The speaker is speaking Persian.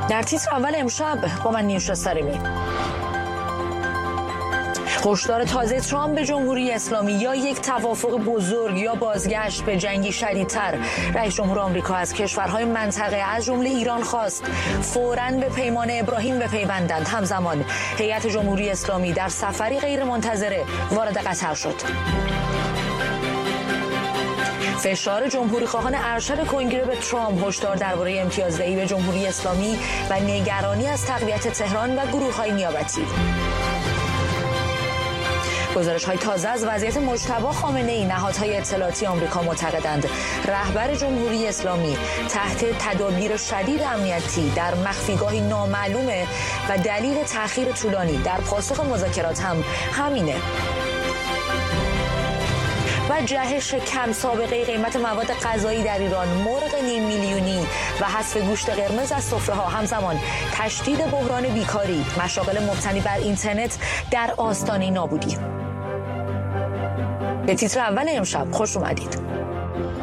در تیتر اول امشب با من نیوشا سارمی. هشدار تازه ترامپ به جمهوری اسلامی: یا یک توافق بزرگ یا بازگشت به جنگی شدیدتر. رئیس جمهور آمریکا از کشورهای منطقه از جمله ایران خواست فوراً به پیمان ابراهیم بپیوندند. همزمان هیئت جمهوری اسلامی در سفری غیرمنتظره وارد قطر شد. فشار جمهوری خواهان ارشد کنگره به ترامپ، هشدار درباره امتیازدهی به جمهوری اسلامی و نگرانی از تقویت تهران و گروه‌های نیابتی. گزارش‌های تازه از وضعیت مجتبی خامنه‌ای: نهادهای اطلاعاتی آمریکا معتقدند رهبر جمهوری اسلامی تحت تدابیر شدید امنیتی در مخفیگاهی نامعلومه و دلیل تأخیر طولانی در پاسخ مذاکرات هم همینه. و جهش کم سابقه قیمت مواد غذایی در ایران، مرغ نیم میلیونی و حذف گوشت قرمز از سفره‌ها. همزمان تشدید بحران بیکاری، مشاغل مبتنی بر اینترنت در آستانه نابودی. به تیتر اول امشب خوش اومدید.